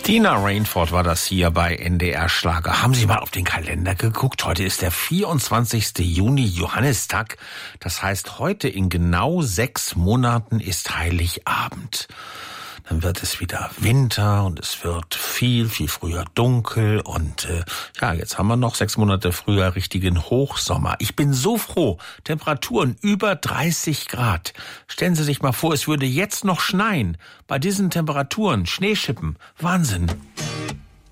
Tina Rainford war das hier bei NDR Schlager. Haben Sie mal auf den Kalender geguckt? Heute ist der 24. Juni, Johannistag. Das heißt, heute in genau 6 Monaten ist Heiligabend. Dann wird es wieder Winter und es wird viel, viel früher dunkel und jetzt haben wir noch 6 Monate früher richtigen Hochsommer. Ich bin so froh. Temperaturen über 30 Grad. Stellen Sie sich mal vor, es würde jetzt noch schneien. Bei diesen Temperaturen, Schneeschippen, Wahnsinn.